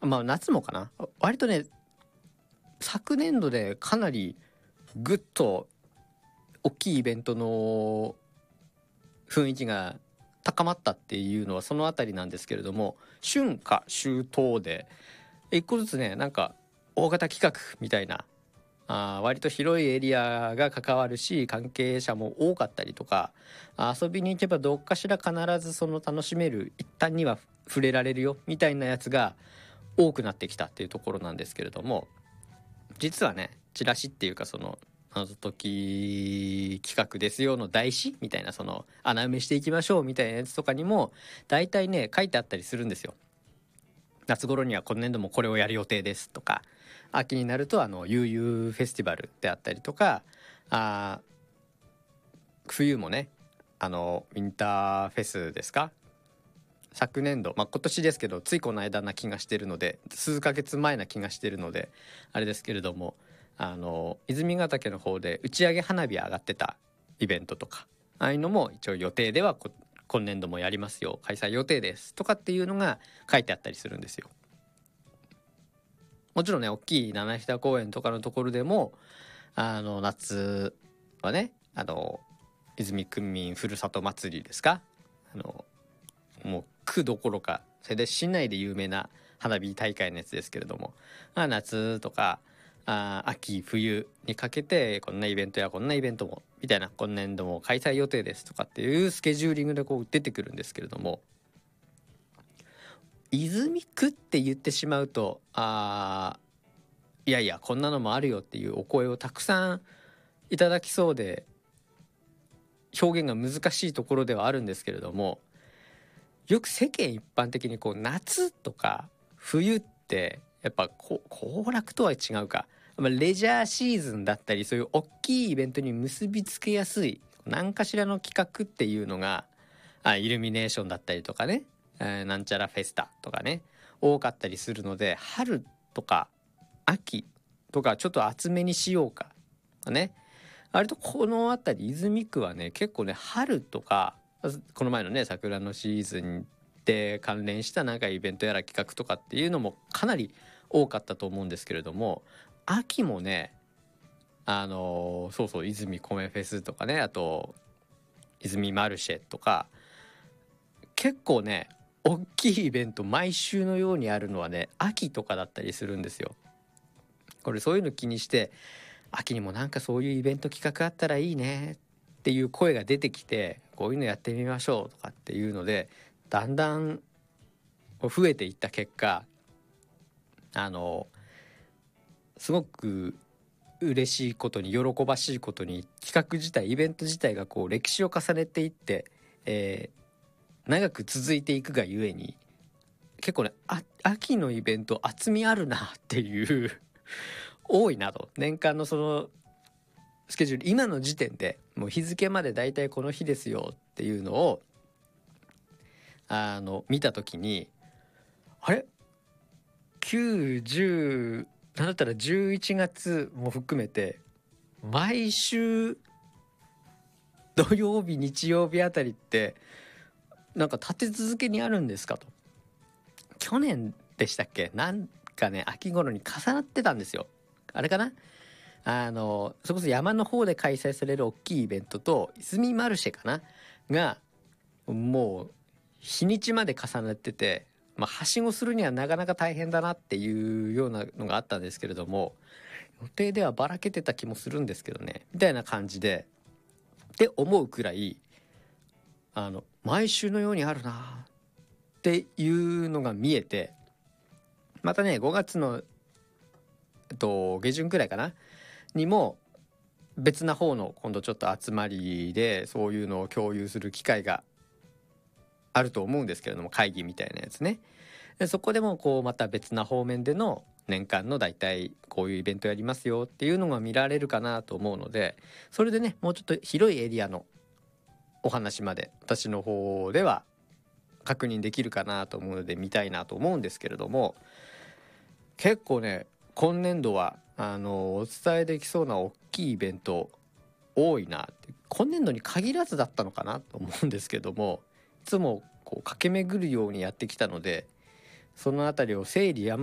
まあ夏もかな、割とね昨年度でかなりぐっと大きいイベントの雰囲気が高まったっていうのはそのあたりなんですけれども、春夏秋冬で一個ずつねなんか大型企画みたいな、割と広いエリアが関わるし関係者も多かったりとか、遊びに行けばどっかしら必ずその楽しめる一旦には触れられるよみたいなやつが多くなってきたっていうところなんですけれども、実はねチラシっていうかその謎解き企画ですよの台紙みたいな、その穴埋めしていきましょうみたいなやつとかにも大体ね書いてあったりするんですよ。夏頃には今年度もこれをやる予定ですとか、秋になると悠々フェスティバルであったりとか、冬もねウィンターフェスですか、昨年度、今年ですけどついこの間な気がしてるので、数ヶ月前な気がしてるのであれですけれども、泉ヶ岳の方で打ち上げ花火上がってたイベントとか、ああいうのも一応予定では今年度もやりますよ、開催予定ですとかっていうのが書いてあったりするんですよ。もちろんね大きい七日公園とかのところでも夏はね泉区民ふるさと祭りですか、もう区どころかそれで市内で有名な花火大会のやつですけれども、夏とか秋冬にかけてこんなイベントやこんなイベントもみたいな、今年度も開催予定ですとかっていうスケジューリングでこう出てくるんですけれども、泉区って言ってしまうといやいやこんなのもあるよっていうお声をたくさんいただきそうで表現が難しいところではあるんですけれども、よく世間一般的にこう夏とか冬ってやっぱ行楽とは違うか、レジャーシーズンだったりそういう大きいイベントに結びつけやすい何かしらの企画っていうのがイルミネーションだったりとかね、なんちゃらフェスタとかね多かったりするので、春とか秋とかちょっと厚めにしようかね、割とこの辺り泉区はね結構ね春とかこの前のね桜のシーズンで関連したなんかイベントやら企画とかっていうのもかなり多かったと思うんですけれども、秋もねそうそう泉米フェスとかね、あと泉マルシェとか結構ね大きいイベント毎週のようにあるのはね秋とかだったりするんですよ。これそういうの気にして秋にもなんかそういうイベント企画あったらいいねっていう声が出てきて、こういうのやってみましょうとかっていうのでだんだん増えていった結果すごく嬉しいことに喜ばしいことに企画自体イベント自体がこう歴史を重ねていって、長く続いていくがゆえに結構ね秋のイベント厚みあるなっていう多いなと、年間のそのスケジュール今の時点でもう日付までだいたいこの日ですよっていうのを見た時にあれ9、10なんだったら11月も含めて毎週土曜日日曜日あたりってなんか立て続けにあるんですかと。去年でしたっけ、なんかね秋頃に重なってたんですよ。あれかな、それこそ山の方で開催される大きいイベントと泉マルシェかながもう日にちまで重なってて、はしごするにはなかなか大変だなっていうようなのがあったんですけれども、予定ではばらけてた気もするんですけどねみたいな感じでって思うくらい毎週のようにあるなっていうのが見えて、またね5月の下旬くらいかなにも別な方の今度ちょっと集まりでそういうのを共有する機会があると思うんですけれども、会議みたいなやつね。でそこでもこうまた別な方面での年間のだいたいこういうイベントやりますよっていうのが見られるかなと思うので、それでねもうちょっと広いエリアのお話まで私の方では確認できるかなと思うので見たいなと思うんですけれども、結構ね今年度はお伝えできそうな大きいイベント多いなって、今年度に限らずだったのかなと思うんですけども、いつもこう駆け巡るようにやってきたのでそのあたりを整理